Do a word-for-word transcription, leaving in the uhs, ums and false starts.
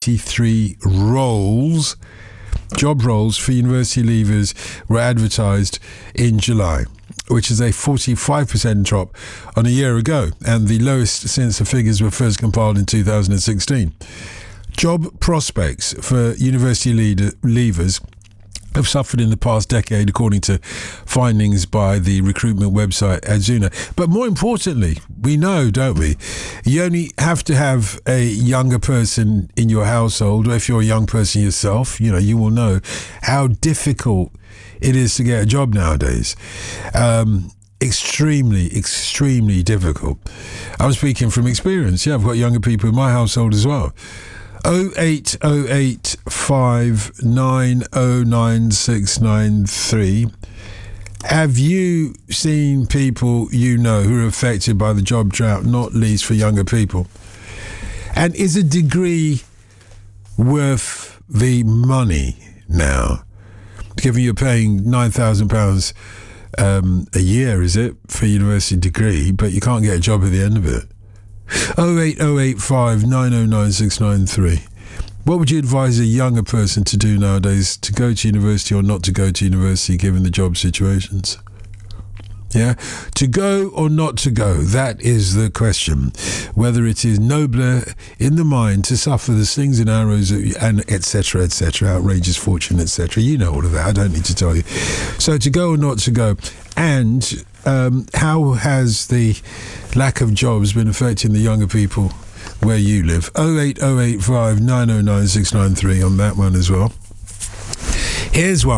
eighty-three roles, job roles for university leavers were advertised in July, which is a forty-five percent drop on a year ago and the lowest since the figures were first compiled in two thousand sixteen. Job prospects for university leader, leavers have suffered in the past decade, according to findings by the recruitment website Adzuna. But more importantly, we know, don't we, you only have to have a younger person in your household, or if you're a young person yourself, you know, you will know how difficult it is to get a job nowadays. Um, extremely, extremely difficult. I'm speaking from experience. Yeah, I've got younger people in my household as well. oh eight oh eight five nine oh nine six nine three. Have you seen people you know who are affected by the job drought, not least for younger people? And is a degree worth the money now? Given you're paying nine thousand pounds um, a year, is it, for a university degree, but you can't get a job at the end of it? oh eight oh eight five nine oh nine six nine three. What would you advise a younger person to do nowadays, to go to university or not to go to university given the job situations? Yeah, to go or not to go, that is the question. Whether it is nobler in the mind to suffer the slings and arrows and et cetera, et cetera, outrageous fortune, et cetera. You know all of that. I don't need to tell you. So to go or not to go, and um, how has the lack of jobs been affecting the younger people where you live? oh eight oh eight five nine oh nine six nine three on that one as well. Here's one.